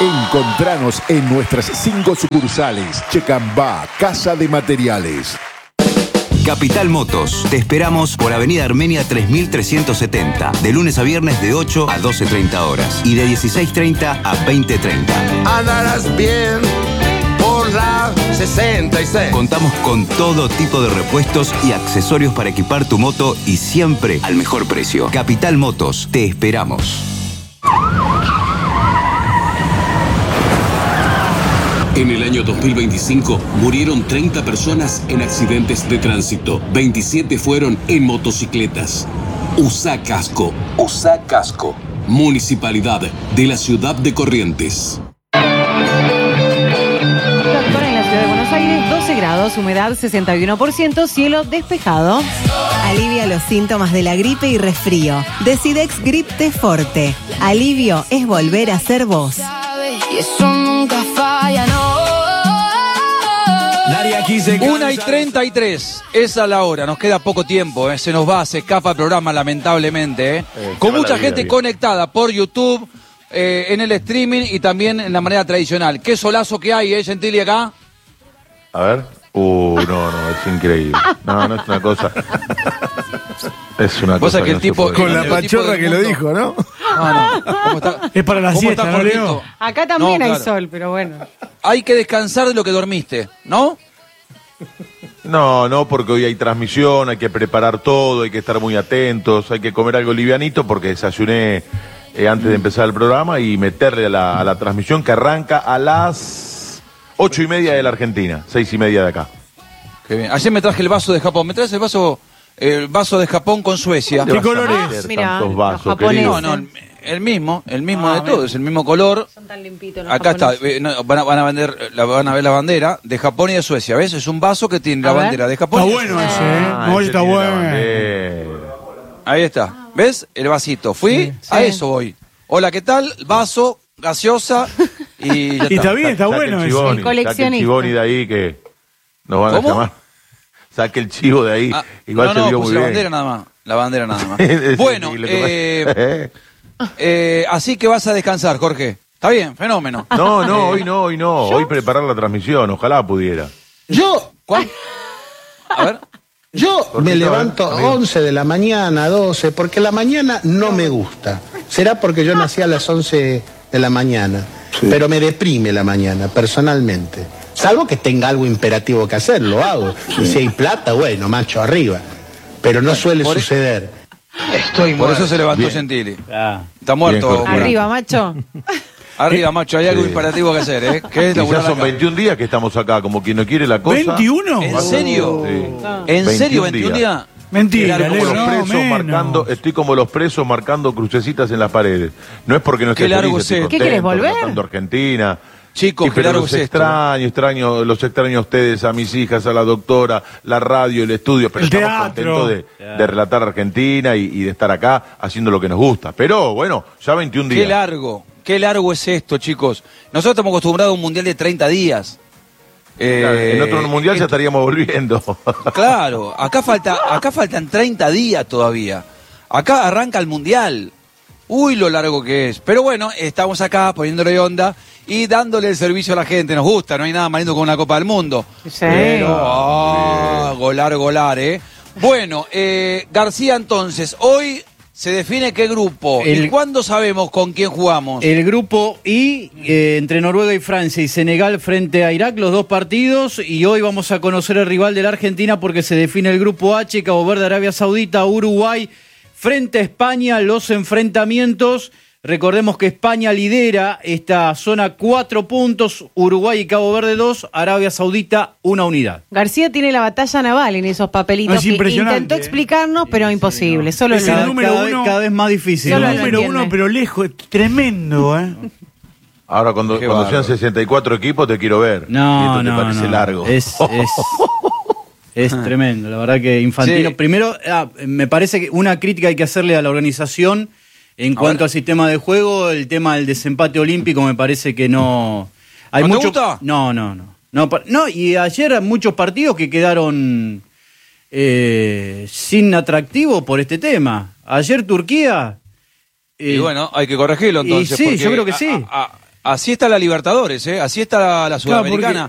Encontranos en nuestras 5 sucursales. Checambá, Casa de Materiales. Capital Motos. Te esperamos por Avenida Armenia 3370. De lunes a viernes de 8 a 12:30 horas. Y de 16:30 a 20:30. Andarás bien por la 66. Contamos con todo tipo de repuestos y accesorios para equipar tu moto y siempre al mejor precio. Capital Motos. Te esperamos. En el año 2025 murieron 30 personas en accidentes de tránsito. 27 fueron en motocicletas. Usá casco. Usá casco. Municipalidad de la Ciudad de Corrientes. Doctora, en la Ciudad de Buenos Aires, 12 grados, humedad 61%, cielo despejado. Alivia los síntomas de la gripe y resfrío. Decidex Grip T Forte. Alivio es volver a ser vos. Y eso nunca falla, no. 1:33, esa es la hora, nos queda poco tiempo, se nos va, se escapa el programa lamentablemente, con mucha gente conectada por YouTube, en el streaming y también en la manera tradicional. Qué solazo que hay, Gentili, acá. A ver, no, es increíble. No es una cosa. Es una cosa que el tipo con la pachorra que lo dijo, ¿no? No. ¿Cómo está? Es para la siesta, ¿no, Leo? Acá también hay sol, pero bueno. Hay que descansar de lo que dormiste, ¿no? No, porque hoy hay transmisión, hay que preparar todo, hay que estar muy atentos, hay que comer algo livianito porque desayuné antes de empezar el programa y meterle a la transmisión que arranca a las 8:30 de la Argentina, 6:30 de acá. Qué bien. Ayer me traje el vaso de Japón. ¿Me traes el vaso de Japón con Suecia? ¿Qué colores? Mira, tantos vasos, los japoneses. No, el mismo de todos, el mismo color. Son tan limpitos los Acá japoneses. está, van a ver la bandera de Japón y de Suecia, ¿ves? Es un vaso que tiene la bandera de Japón. Está y bueno Suecia. ese, No, ese está tiene la bueno. bandera. Ahí está, ¿ves? El vasito. Sí. A eso voy. Hola, ¿qué tal? Vaso, gaseosa y ya Y está bien, está Saque bueno el ese. chivoni, El coleccionista. saque el chivoni de ahí que nos van ¿Cómo? a llamar. Saque el chivo de ahí. Igual se vio muy la bien. bandera nada más. La bandera nada más. Sí, Bueno, lo que así que vas a descansar, Jorge. Está bien, fenómeno. No, hoy no. Hoy preparar la transmisión, ojalá pudiera. ¿Cuál? A ver. Yo me levanto a 11 de la mañana, 12, porque la mañana no me gusta. Será porque yo nací a las 11 de la mañana, pero me deprime la mañana, personalmente. Salvo que tenga algo imperativo que hacer, lo hago. Y si hay plata, bueno, macho, arriba. Pero no suele suceder. Por eso se levantó Gentili. Está muerto. Bien, Arriba, macho. Arriba, macho, hay algo imperativo que hacer, ¿eh? Que es Y ya laburar son acá. 21 días que estamos acá, como quien no quiere la cosa. ¿21? ¿En serio? Sí. ¿En serio 21 días. días? Mentira, Estoy como Leo, los no, presos menos. estoy como los presos marcando crucecitas en las paredes. No es porque no esté Qué largo feliz, estoy es. ¿Qué querés, contento, volver? tratando Argentina. Chicos, Sí, qué pero largo los es esto. los extraño a ustedes, a mis hijas, a la doctora, la radio, el estudio, pero El estamos teatro. contentos de relatar Argentina y de estar acá haciendo lo que nos gusta. Pero bueno, ya 21 días. Qué largo es esto, chicos. Nosotros estamos acostumbrados a un mundial de 30 días. En otro mundial ya estaríamos volviendo. Claro, acá faltan 30 días todavía. Acá arranca el mundial. Uy, lo largo que es. Pero bueno, estamos acá poniéndole onda y dándole el servicio a la gente. Nos gusta, no hay nada más lindo con una Copa del Mundo. Sí. Pero, golar, ¿eh? Bueno, García, entonces, hoy se define qué grupo. ¿Y cuándo sabemos con quién jugamos? El grupo I, entre Noruega y Francia y Senegal frente a Irak, los dos partidos. Y hoy vamos a conocer el rival de la Argentina porque se define el grupo H, Cabo Verde, Arabia Saudita, Uruguay. Frente a España, los enfrentamientos. Recordemos que España lidera esta zona 4 puntos, Uruguay y Cabo Verde 2, Arabia Saudita 1 unidad. García tiene la batalla naval en esos papelitos. Es impresionante, Intentó explicarnos, pero imposible. Solo Es él. el número uno. Cada vez más difícil. Solo El lo número entiende. 1, pero lejos, tremendo, ¿eh? Ahora, cuando sean 64 equipos, te quiero ver. No, ¿Te parece largo? Es tremendo, la verdad que Infantino. Sí. Primero, me parece que una crítica hay que hacerle a la organización en cuanto al sistema de juego. El tema del desempate olímpico me parece que no. Hay ¿No te mucho... gusta? No, y ayer muchos partidos que quedaron sin atractivo por este tema. Ayer Turquía. Y bueno, hay que corregirlo entonces. Y sí, porque yo creo que sí. Así está la Libertadores, así está la Sudamericana.